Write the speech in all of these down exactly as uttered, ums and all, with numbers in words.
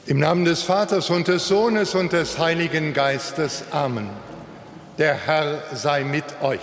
Im Namen des Vaters und des Sohnes und des Heiligen Geistes. Amen. Der Herr sei mit euch.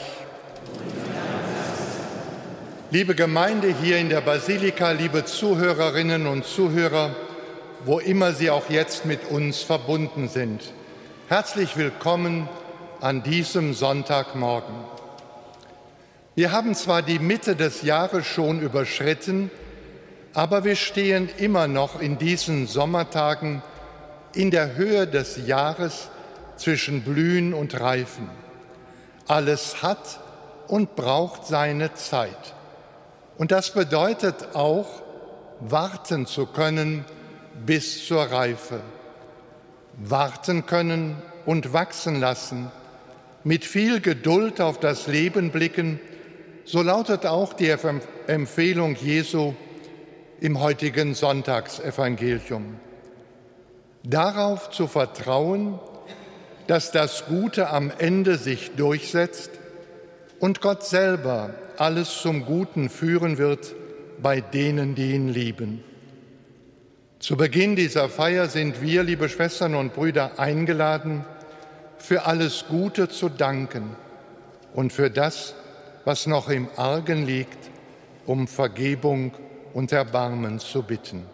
Liebe Gemeinde hier in der Basilika, liebe Zuhörerinnen und Zuhörer, wo immer Sie auch jetzt mit uns verbunden sind. Herzlich willkommen an diesem Sonntagmorgen. Wir haben zwar die Mitte des Jahres schon überschritten, aber wir stehen immer noch in diesen Sommertagen in der Höhe des Jahres zwischen Blühen und Reifen. Alles hat und braucht seine Zeit. Und das bedeutet auch, warten zu können bis zur Reife. Warten können und wachsen lassen, mit viel Geduld auf das Leben blicken, so lautet auch die Empfehlung Jesu im heutigen Sonntagsevangelium. Darauf zu vertrauen, dass das Gute am Ende sich durchsetzt und Gott selber alles zum Guten führen wird bei denen, die ihn lieben. Zu Beginn dieser Feier sind wir, liebe Schwestern und Brüder, eingeladen, für alles Gute zu danken und für das, was noch im Argen liegt, um Vergebung und Erbarmen zu bitten.